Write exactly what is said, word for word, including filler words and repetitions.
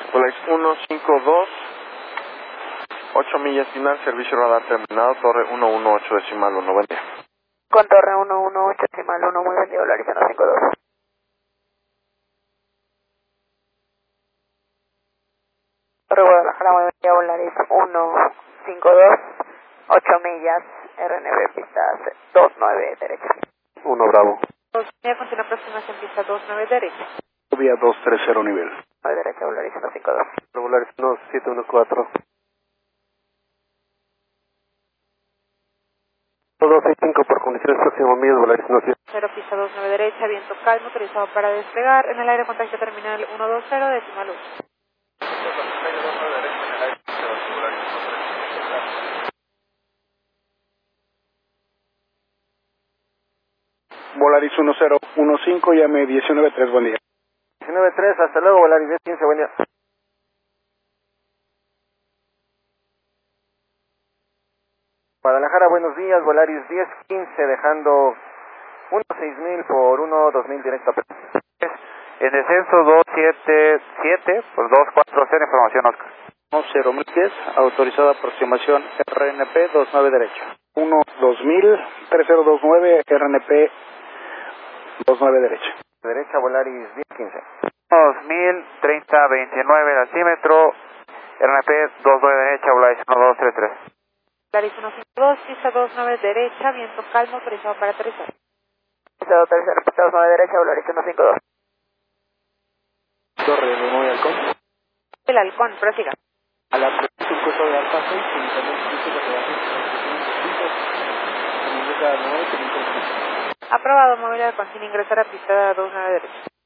Polaris uno cinco dos, ocho millas final, servicio radar terminado, torre uno uno ocho decimal uno, buen día. Con torre uno uno ocho decimal uno, muy buen día, Polaris uno cinco dos. Torre Guadalajara, muy buen día, Polaris uno cinco dos, ocho millas, R N B, pista dos nueve derecha. uno Bravo. Vía continua aproximación pista dos nueve derecha. Vía dos tres cero nivel. nueve derecha, Polaris uno cinco dos. Polaris uno siete uno cuatro. dos seis cinco por condiciones próximo mío, Polaris uno siete. cero pista dos nueve derecha, viento calmo, autorizado para despegar. En el aire contacto terminal uno dos cero decimal uno. Volaris uno cero uno cinco, llame diecinueve tres, buen día. diecinueve tres, hasta luego, Volaris diez quince, buen día. Guadalajara, buenos días, Volaris diez quince, dejando uno seis mil por uno dos mil directo a P. En descenso dos siete siete por dos cuatro cero, información Oscar. uno cero mil diez, autorizada aproximación R N P dos nueve derecha. uno dos mil, tres cero dos nueve, R N P dos nueve derecha. Derecha, Volaris diez quince. dos mil, treinta, veintinueve el altímetro, R N P dos nueve derecha, Volaris uno dos tres tres. Volaris uno cinco dos, pista dos nueve derecha, viento calmo, autorizado para aterrizar. Pista dos nueve derecha, Volaris uno cinco dos. Torre de nueve Halcón. El halcón, prosiga. A la cinco de Alfa seis, Aprobado, movilidad con sin ingresar a pista dos nueve derecha.